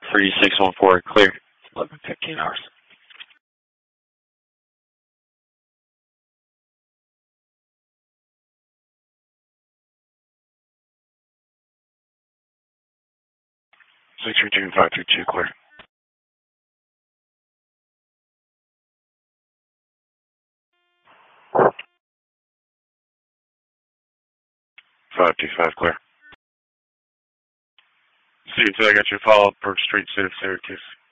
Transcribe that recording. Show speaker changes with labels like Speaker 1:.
Speaker 1: 3614, clear. 11:15 hours. Victor June 532, clear. 525, clear. See you until I got your follow-up for Street City of Syracuse.